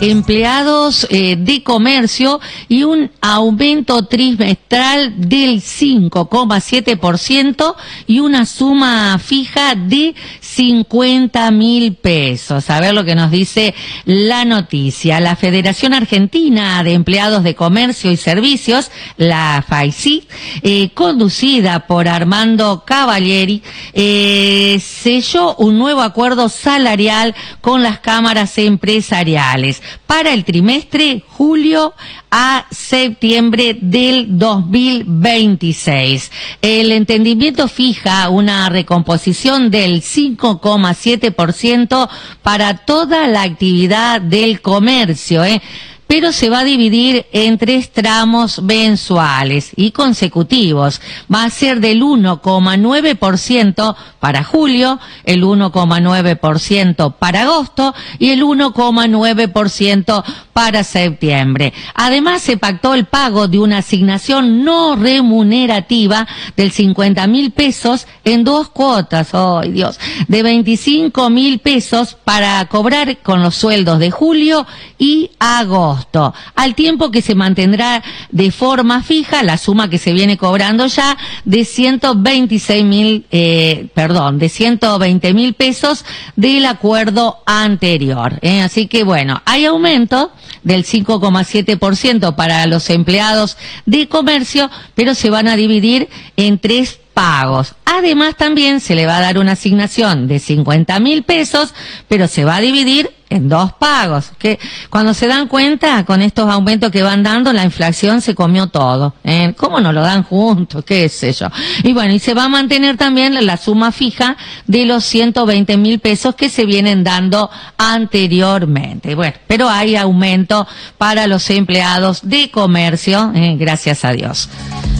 empleados de comercio y un aumento trimestral del 5,7% y una suma fija de 50.000 pesos. A ver lo que nos dice la noticia. La Federación Argentina de Empleados de Comercio y Servicios, la FAICI, conducida por Armando Cavalieri, selló un nuevo acuerdo salarial con las cámaras empresariales para el trimestre julio a septiembre del 2026. El entendimiento fija una recomposición del 5,7% para toda la actividad del comercio, pero se va a dividir en 3 tramos mensuales y consecutivos. Va a ser del 1,9% para julio, el 1,9% para agosto y el 1,9% para septiembre. Además, se pactó el pago de una asignación no remunerativa del 50.000 pesos en 2 cuotas, ¡ay Dios!, de 25.000 pesos para cobrar con los sueldos de julio y agosto, al tiempo que se mantendrá de forma fija la suma que se viene cobrando ya de 120.000 pesos del acuerdo anterior. Así que bueno, hay aumento del 5,7% para los empleados de comercio, pero se van a dividir en 3 pagos. Además, también se le va a dar una asignación de 50.000 pesos, pero se va a dividir en 2 pagos. Que cuando se dan cuenta, con estos aumentos que van dando, la inflación se comió todo. ¿Cómo no lo dan juntos? ¿Qué sé yo? Y bueno, y se va a mantener también la suma fija de los 120.000 pesos que se vienen dando anteriormente. Bueno, pero hay aumento para los empleados de comercio, gracias a Dios.